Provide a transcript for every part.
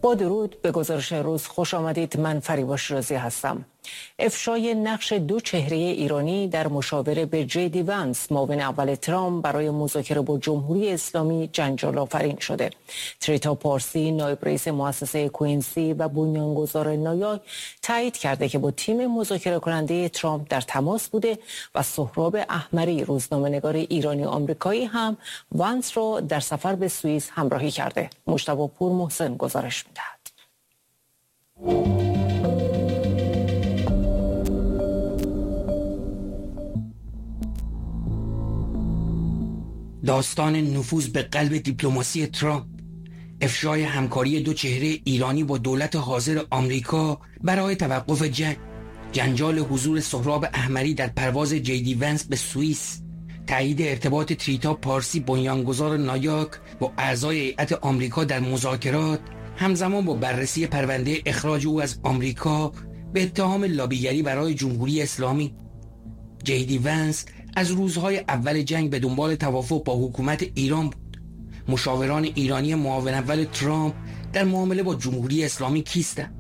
با درود به گزارش روز خوش آمدید. من فریبا شیرازی هستم. افشای نقش دو چهره ایرانی در مشاوره به جی وانس معاون اول ترامپ برای مذاکره با جمهوری اسلامی جنجال آفرین شده. تریتا پارسی نایب رئیس مؤسسه کوینسی و بنیانگذار نایاک تایید کرده که با تیم مذاکره کننده ترامپ در تماس بوده و سهراب احمری روزنامه‌نگار ایرانی آمریکایی هم وانس را در سفر به سوئیس همراهی کرده. مجتبی پور محسن گزارش می‌دهد. داستان نفوذ به قلب دیپلماسی ترامپ، افشای همکاری دو چهره ایرانی با دولت حاضر آمریکا برای توقف جنگ، جنجال حضور سهراب احمری در پرواز جی وانس به سوئیس، تایید ارتباط تریتا پارسی بنیانگذار نایاک با اعضای هیئت آمریکا در مذاکرات، همزمان با بررسی پرونده اخراج او از آمریکا به اتهام لابیگری برای جمهوری اسلامی. جی وانس از روزهای اول جنگ به دنبال توافق با حکومت ایران بود. مشاوران ایرانی معاون اول ترامپ در معامله با جمهوری اسلامی کیستند؟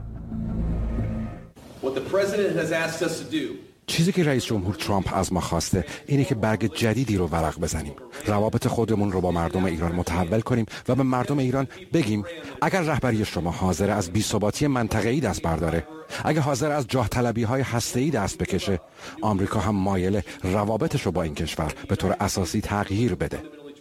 چیزی که رئیس جمهور ترامپ از ما خواسته اینه که برگ جدیدی رو ورق بزنیم، روابط خودمون رو با مردم ایران متحول کنیم و به مردم ایران بگیم اگر رهبری شما حاضر از بی‌ثباتی منطقه‌ای دست برداره، اگه حاضر از جاه طلبی‌های هسته‌ای دست بکشه، آمریکا هم مایل روابطش رو با این کشور به طور اساسی تغییر بده.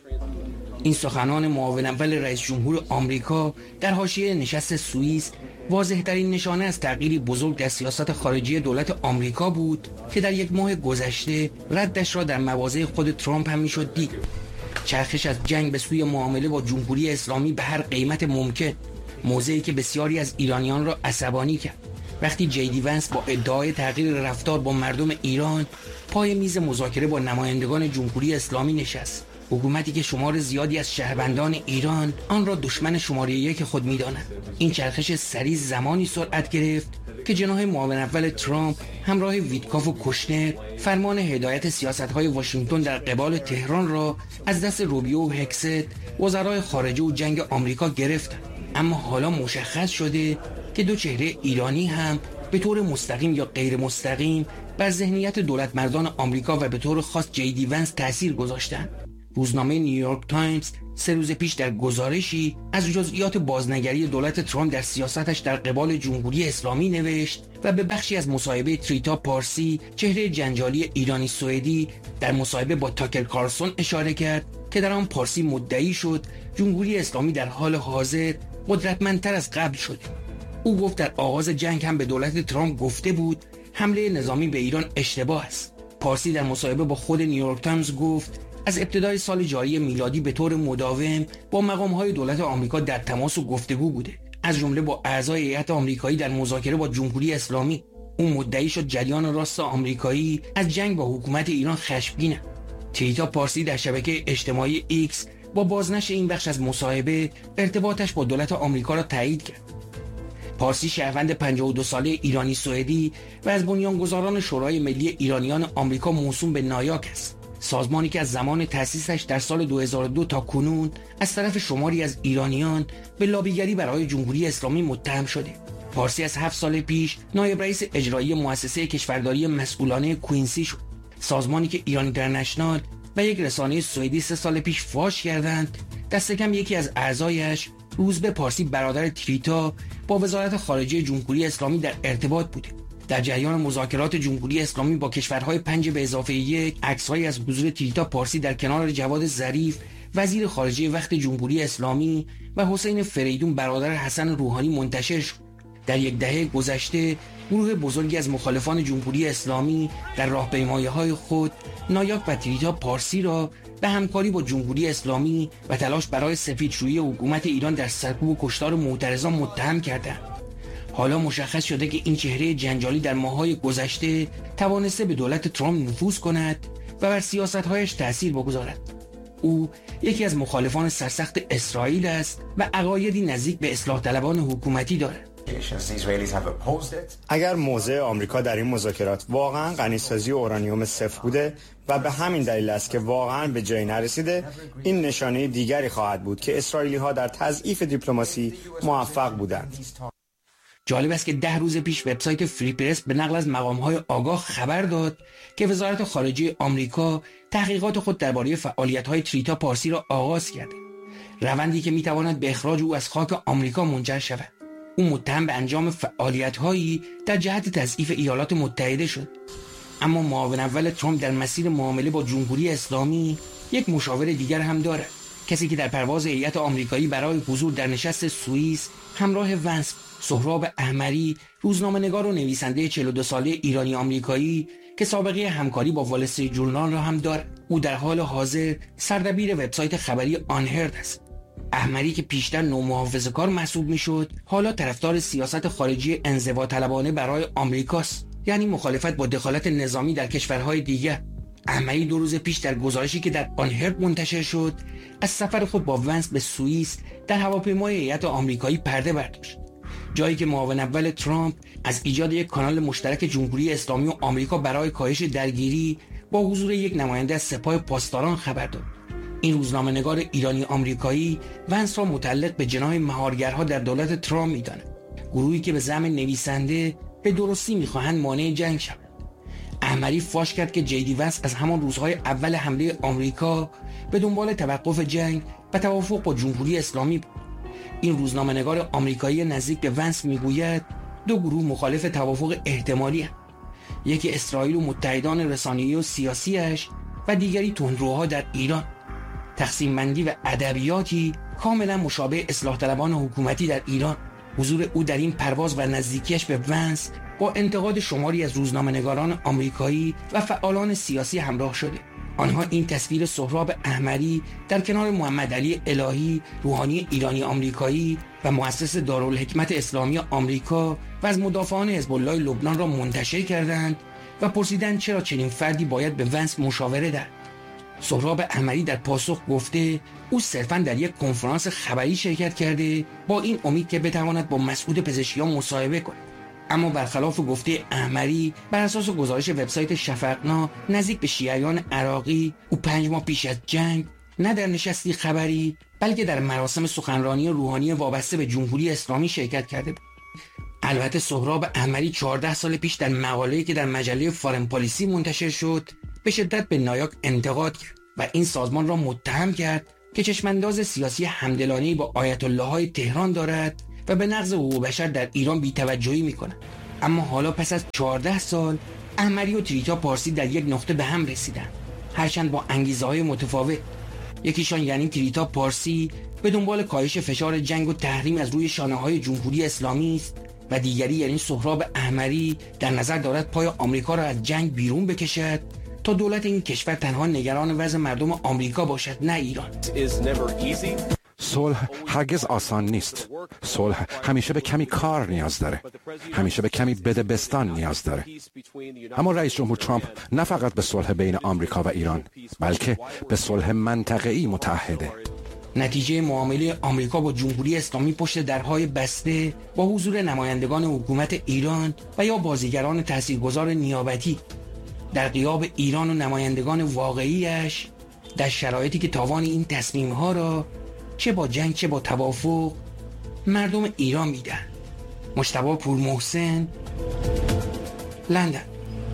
این سخنان معاون اول رئیس جمهور آمریکا در حاشیه نشست سوئیس واضح‌ترین نشانه از تغییری بزرگ در سیاست خارجی دولت آمریکا بود که در یک ماه گذشته ردش را در مواضع خود ترامپ هم میشد دید. چرخش از جنگ به سوی معامله با جمهوری اسلامی به هر قیمت ممکن، موضعی که بسیاری از ایرانیان را عصبانی کرد. وقتی جی وانس با ادعای تغییر رفتار با مردم ایران پای میز مذاکره با نمایندگان جمهوری اسلامی نشست، حکومتی که شمار زیادی از شهروندان ایران آن را دشمن شماره یک خود می‌دانند. این چرخش سریع زمانی سرعت گرفت که جناح معاون اول ترامپ همراه ویتکاف و کوشنر فرمان هدایت سیاست‌های واشنگتن در قبال تهران را از دست روبیو و هکست وزرای خارجه و جنگ آمریکا گرفتند. اما حالا مشخص شده که دو چهره ایرانی هم به طور مستقیم یا غیر مستقیم بر ذهنیت دولت مردان آمریکا و به طور خاص جی وانس تأثیر گذاشتند. روزنامه نیویورک تایمز 3 روز پیش در گزارشی از جزئیات بازنگری دولت ترامپ در سیاستش در قبال جمهوری اسلامی نوشت و به بخشی از مصاحبه تریتا پارسی، چهره جنجالی ایرانی سوئدی، در مصاحبه با تاکر کارلسون اشاره کرد که در آن پارسی مدعی شد جمهوری اسلامی در حال حاضر قدرتمندتر از قبل شده. او گفت در آغاز جنگ هم به دولت ترامپ گفته بود حمله نظامی به ایران اشتباه است. پارسی در مصاحبه با خود نیویورک تایمز گفت از ابتدای سال جاری میلادی به طور مداوم با مقام‌های دولت آمریکا در تماس و گفتگو بوده، از جمله با اعضای هیئت آمریکایی در مذاکره با جمهوری اسلامی. او مدعی شد جریان راست آمریکایی از جنگ با حکومت ایران خشمگینه. تریتا پارسی در شبکه اجتماعی ایکس با بازنشر این بخش از مصاحبه ارتباطش با دولت آمریکا را تایید کرد. پارسی شهروند 52 ساله ایرانی سوئدی و از بنیانگذاران شورای ملی ایرانیان آمریکا موسوم به نایاک است، سازمانی که از زمان تأسیسش در سال 2002 تا کنون از طرف شماری از ایرانیان به لابیگری برای جمهوری اسلامی متهم شده. پارسی از 7 سال پیش نایب رئیس اجرایی مؤسسه کشورداری مسئولانه کوینسی شد، سازمانی که ایران اینترنشنال و یک رسانه سوئدی 3 سال پیش فاش کردند دست کم یکی از اعضایش، روزبه پارسی برادر تریتا، با وزارت خارجه جمهوری اسلامی در ارتباط بوده. در جریان مذاکرات جمهوری اسلامی با کشورهای 5 به اضافه 1 عکس‌هایی از حضور تریتا پارسی در کنار جواد ظریف وزیر خارجه وقت جمهوری اسلامی و حسین فریدون برادر حسن روحانی منتشر شد. در یک دهه گذشته گروه بزرگی از مخالفان جمهوری اسلامی در راهپیمایی‌های خود نایاک و تریتا پارسی را به همکاری با جمهوری اسلامی و تلاش برای سفیدشویی حکومت ایران در سرکوب و کشتار معترضان متهم کردند. حالا مشخص شده که این چهره جنجالی در ماه‌های گذشته توانسته به دولت ترامپ نفوذ کند و بر سیاست‌هایش تأثیر بگذارد. او یکی از مخالفان سرسخت اسرائیل است و عقایدی نزدیک به اصلاح طلبان حکومتی دارد. اگر موضع آمریکا در این مذاکرات واقعا غنیسازی اورانیوم صفر بوده و به همین دلیل است که واقعا به جایی نرسیده، این نشانه دیگری خواهد بود که اسرائیلی‌ها در تضعیف دیپلماسی موفق بودند. جالب است که 10 روز پیش وبسایت فری پرس به نقل از مقام‌های آگاه خبر داد که وزارت خارجه آمریکا تحقیقات خود درباره فعالیت‌های تریتا پارسی را آغاز کرده، روندی که می‌تواند به اخراج او از خاک آمریکا منجر شود. او متهم به انجام فعالیت‌هایی در جهت تضعیف ایالات متحده شد. اما معاون اول ترامپ در مسیر معامله با جمهوری اسلامی یک مشاور دیگر هم دارد، کسی که در پرواز هیئت آمریکایی برای حضور در نشست سوئیس همراه ونس، سهراب احمری، روزنامه‌نگار و نویسنده 42 ساله ایرانی آمریکایی که سابقه همکاری با وال استریت ژورنال را هم دارد. او در حال حاضر سردبیر وبسایت خبری آنهرد است. احمری که پیشتر نومحافظه‌کار محسوب میشد، حالا طرفدار سیاست خارجی انزواطلبانه برای آمریکاست، یعنی مخالفت با دخالت نظامی در کشورهای دیگر. احمری 2 روز پیش در گزارشی که در آنهرد منتشر شد، از سفر خود با ونس به سوئیس در هواپیمای هیئت آمریکایی پرده برداشت، جایی که معاون اول ترامپ از ایجاد یک کانال مشترک جمهوری اسلامی و آمریکا برای کاهش درگیری با حضور یک نماینده از سپاه پاسداران خبر داد. این روزنامه‌نگار ایرانی آمریکایی ونس را متعلق به جناح مهارگرها در دولت ترامپ می‌داند، گروهی که به زعم نویسنده به درستی می‌خواهند مانع جنگ شوند. احمری فاش کرد که جی دی ونس از همان روزهای اول حمله آمریکا به دنبال توقف جنگ و توافق با جمهوری اسلامی بود. این روزنامه‌نگار آمریکایی نزدیک به ونس میگوید 2 گروه مخالف توافق احتمالی هستند، یکی اسرائیل و متحدان رسانه‌ای و سیاسیش و دیگری تندروها در ایران. تقسیم بندی و ادبیاتی کاملا مشابه اصلاح طلبان حکومتی در ایران. حضور او در این پرواز و نزدیکیش به ونس با انتقاد شماری از روزنامه‌نگاران آمریکایی و فعالان سیاسی همراه شده. آنها این تصویر سهراب احمری در کنار محمد علی الهی، روحانی ایرانی آمریکایی و مؤسس دارالحکمت اسلامی آمریکا و از مدافعان حزب الله لبنان را منتشر کردند و پرسیدند چرا چنین فردی باید به ونس مشاوره دهد. سهراب احمری در پاسخ گفته او صرفاً در یک کنفرانس خبری شرکت کرده با این امید که بتواند با مسعود پزشکیان مصاحبه کند. اما برخلاف گفته احمری، بر اساس گزارش وبسایت شفقنا نزدیک به شیعیان عراقی، او 5 ماه پیش از جنگ نه در نشستی خبری بلکه در مراسم سخنرانی روحانی وابسته به جمهوری اسلامی شرکت کرده بود. البته سهراب احمری 14 سال پیش در مقاله‌ای که در مجله فارن پالیسی منتشر شد به شدت به نایاک انتقاد کرد و این سازمان را متهم کرد که چشمانداز سیاسی همدلانه‌ای با آیت الله‌های تهران دارد و به نقض حقوق بشر در ایران بی‌توجهی می‌کند. اما حالا پس از 14 سال احمری و تریتا پارسی در یک نقطه به هم رسیدند، هرچند با انگیزه‌های متفاوت. یکیشان یعنی تریتا پارسی به دنبال کاهش فشار جنگ و تحریم از روی شانه‌های جمهوری اسلامی است و دیگری یعنی سهراب احمری در نظر دارد پای آمریکا را از جنگ بیرون بکشد تا دولت این کشور تنها نگران وضع مردم آمریکا باشد نه ایران. صلح هرگز آسان نیست. صلح همیشه به کمی کار نیاز داره، همیشه به کمی بدبستان نیاز داره. اما رئیس جمهور ترامپ نه فقط به صلح بین آمریکا و ایران بلکه به صلح منطقه‌ای متعهده. نتیجه معامله آمریکا با جمهوری اسلامی پشت درهای بسته با حضور نمایندگان حکومت ایران و یا بازیگران تاثیرگذار نیابتی در غیاب ایران و نمایندگان واقعیش، در شرایطی که تاوان این تصمیم‌ها را چه با جنگ چه با توافق مردم ایران میدن. مجتبی پورمحسن، لندن.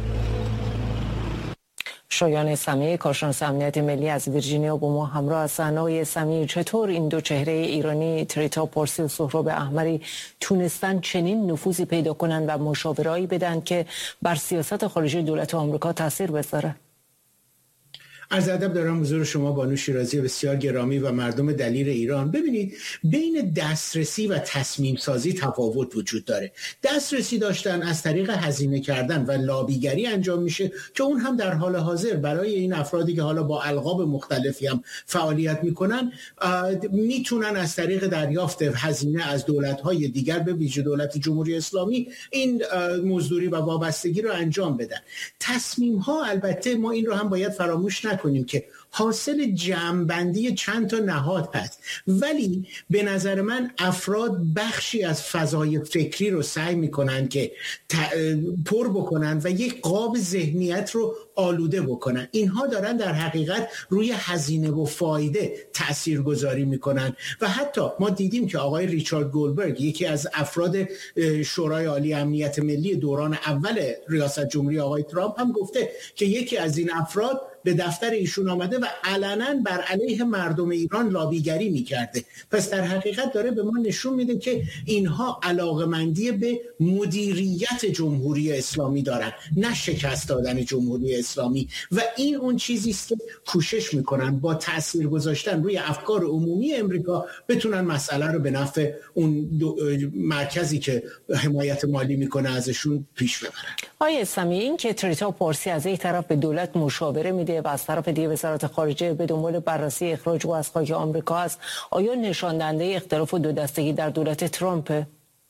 شایان سمیع، کارشناس امنیت ملی از ویرجینیا با ما همراه هستند. آقای سمیع، چطور این 2 چهره ایرانی تریتا پارسی و سهراب احمری تونستن چنین نفوذی پیدا کنند و مشاورهایی بدن که بر سیاست خارجی دولت آمریکا تاثیر بذاره؟ عرض ادب دارم حضور شما بانو شیرازی بسیار گرامی و مردم دلیر ایران. ببینید، بین دسترسی و تصمیم سازی تفاوت وجود داره. دسترسی داشتن از طریق هزینه کردن و لابیگری انجام میشه که اون هم در حال حاضر برای این افرادی که حالا با القاب مختلفی هم فعالیت میکنن میتونن از طریق دریافت هزینه از دولت‌های دیگر به ویژه دولت جمهوری اسلامی این مزدوری و وابستگی رو انجام بدن. تصمیم ها البته ما این رو هم باید فراموش نکنیم نکنیم که حاصل جمع‌بندی چند تا نهاد هست، ولی به نظر من افراد بخشی از فضای فکری رو سعی میکنن که پر بکنن و یک قاب ذهنیت رو آلوده بکنن. اینها دارن در حقیقت روی هزینه و فایده تأثیر گذاری میکنن و حتی ما دیدیم که آقای ریچارد گولبرگ، یکی از افراد شورای عالی امنیت ملی دوران اول ریاست جمهوری آقای ترامپ هم گفته که یکی از این افراد به دفتر ایشون آمده و علنا بر علیه مردم ایران لابیگری میکرده. پس در حقیقت داره به ما نشون میده که اینها علاقمندی به مدیریت جمهوری اسلامی دارن، نه شکست دادن جمهوری اسلامی، و این اون چیزی است که کوشش میکنن با تأثیر گذاشتن روی افکار عمومی امریکا بتونن مسئله رو به نفع اون مرکزی که حمایت مالی میکنه ازشون پیش ببرن. آقای اسلامی، این که تریتا پارسی از یک طرف به دولت مشاوره میده و از طرف دیگه وزارت خارجه به دنبال بررسی اخراج او از خاک آمریکا است، آیا نشان دهنده اختلاف دو دستگی در دولت ترامپ؟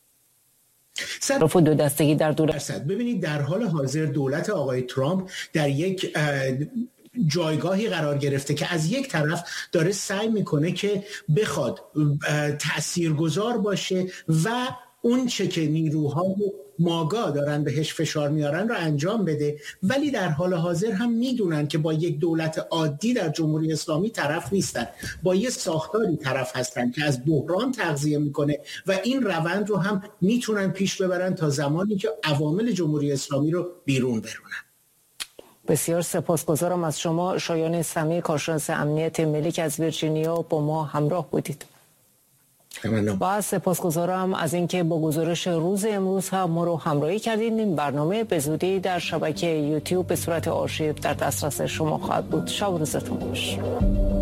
ببینید در حال حاضر دولت آقای ترامپ در یک جایگاهی قرار گرفته که از یک طرف داره سعی میکنه که بخواد تأثیرگذار باشه و اون چه که نیروها ماگا دارن بهش فشار میارن رو انجام بده، ولی در حال حاضر هم میدونن که با یک دولت عادی در جمهوری اسلامی طرف نیستن، با یه ساختاری طرف هستن که از بحران تغذیه میکنه و این روند رو هم میتونن پیش ببرن تا زمانی که عوامل جمهوری اسلامی رو بیرون برونن. بسیار سپاسگزارم از شما شایان سمی، کارشناس امنیت ملی که از ویرجینیا با ما همراه بودید. و سپاسگزارم از اینکه با گزارش روز امروز هم ما رو همراهی کردید. این برنامه به زودی در شبکه یوتیوب به صورت آرشیو در دسترس شما خواهد بود. شب و روزتون خوش.